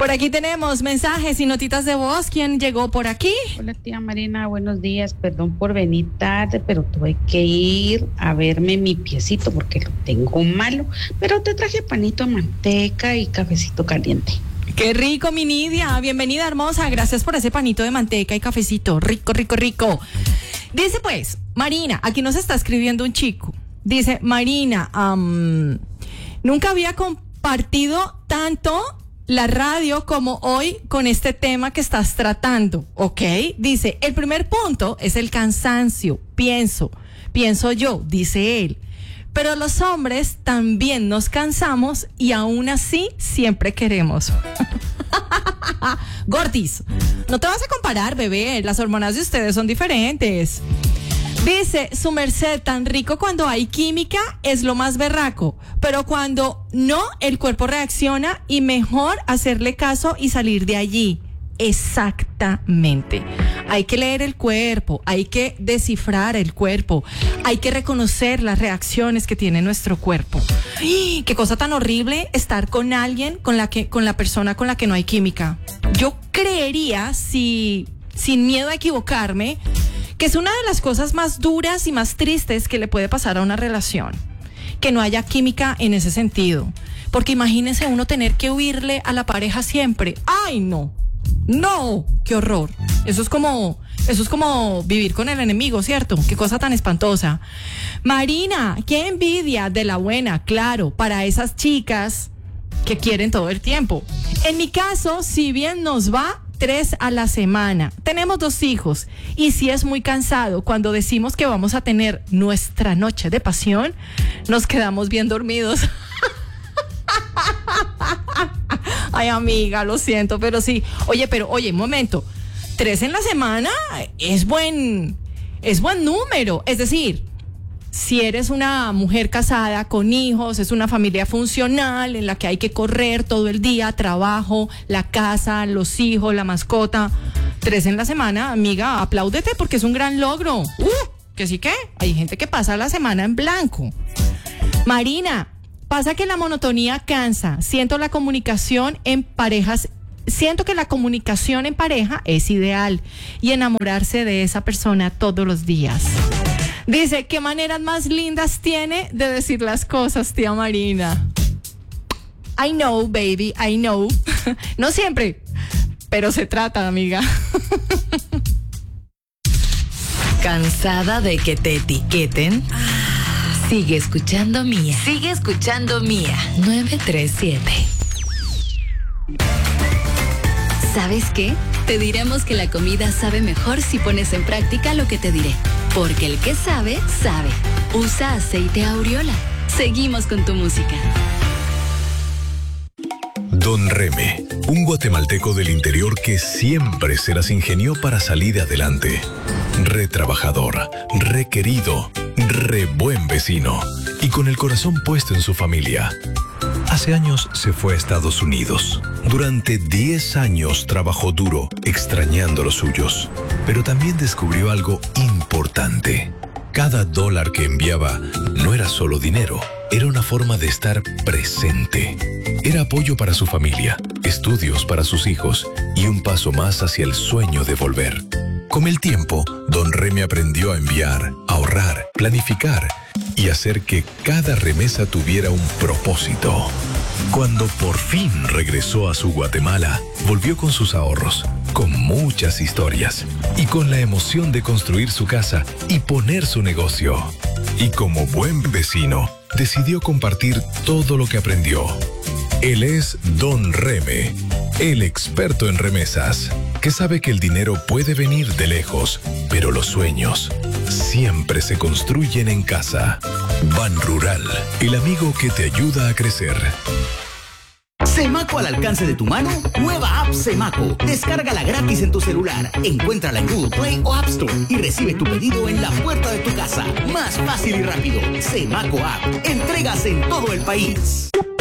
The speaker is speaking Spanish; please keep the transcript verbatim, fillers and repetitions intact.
Por aquí tenemos mensajes y notitas de voz. ¿Quién llegó por aquí? Hola tía Marina, buenos días. Perdón por venir tarde, pero tuve que ir a verme mi piecito porque lo tengo malo. Pero te traje panito, manteca y cafecito caliente. Qué rico, mi Nidia. Bienvenida, hermosa. Gracias por ese panito de manteca y cafecito. Rico, rico, rico. Dice pues, Marina, aquí nos está escribiendo un chico. Dice, Marina, um, nunca había compartido tanto la radio como hoy con este tema que estás tratando, ¿ok? Dice, el primer punto es el cansancio, pienso, pienso yo, dice él. Pero los hombres también nos cansamos y aún así siempre queremos. Gordis, no te vas a comparar, bebé, las hormonas de ustedes son diferentes. Dice, su merced, tan rico cuando hay química es lo más berraco, pero cuando no, el cuerpo reacciona y mejor hacerle caso y salir de allí. Exactamente. Hay que leer el cuerpo, hay que descifrar el cuerpo, hay que reconocer las reacciones que tiene nuestro cuerpo. ¡Ay! Qué cosa tan horrible estar con alguien, con la que, con la persona con la que no hay química. Yo creería, si, sin miedo a equivocarme, que es una de las cosas más duras y más tristes que le puede pasar a una relación, que no haya química en ese sentido. Porque imagínense uno tener que huirle a la pareja siempre. ¡Ay, no! ¡No! ¡Qué horror! Eso es como, eso es como vivir con el enemigo, ¿cierto? ¡Qué cosa tan espantosa! Marina, qué envidia de la buena, claro, para esas chicas que quieren todo el tiempo. En mi caso, si bien nos va, tres a la semana. Tenemos dos hijos y sí es muy cansado. Cuando decimos que vamos a tener nuestra noche de pasión, nos quedamos bien dormidos. Ay, amiga, lo siento, pero sí. Oye, pero oye, un momento. Tres en la semana es buen, es buen número. Es decir, si eres una mujer casada con hijos, es una familia funcional en la que hay que correr todo el día, trabajo, la casa, los hijos, la mascota. Tres en la semana, amiga, apláudete porque es un gran logro. Uh, que sí que hay gente que pasa la semana en blanco. Marina, pasa que la monotonía cansa. Siento la comunicación en parejas, siento que la comunicación en pareja es ideal y enamorarse de esa persona todos los días. Dice, ¿qué maneras más lindas tiene de decir las cosas, tía Marina? I know, baby, I know. No siempre, pero se trata, amiga. ¿Cansada de que te etiqueten? Sigue escuchando Mía. Sigue escuchando Mía. nueve tres siete. ¿Sabes qué? Te diremos que la comida sabe mejor si pones en práctica lo que te diré. Porque el que sabe, sabe. Usa aceite Aureola. Seguimos con tu música. Don Reme, un guatemalteco del interior que siempre se las ingenió para salir adelante. Re trabajador, re querido, re buen vecino y con el corazón puesto en su familia. Hace años se fue a Estados Unidos. Durante diez años trabajó duro, extrañando a los suyos. Pero también descubrió algo importante. Cada dólar que enviaba no era solo dinero, era una forma de estar presente. Era apoyo para su familia, estudios para sus hijos y un paso más hacia el sueño de volver. Con el tiempo, Don Reme aprendió a enviar, ahorrar, planificar y hacer que cada remesa tuviera un propósito. Cuando por fin regresó a su Guatemala, volvió con sus ahorros, con muchas historias y con la emoción de construir su casa y poner su negocio. Y como buen vecino, decidió compartir todo lo que aprendió. Él es Don Reme, el experto en remesas, que sabe que el dinero puede venir de lejos, pero los sueños siempre se construyen en casa. Ban Rural, el amigo que te ayuda a crecer. Semaco al alcance de tu mano, nueva app Semaco. Descárgala gratis en tu celular. Encuéntrala en Google Play o App Store y recibe tu pedido en la puerta de tu casa. Más fácil y rápido. Semaco App. Entregas en todo el país.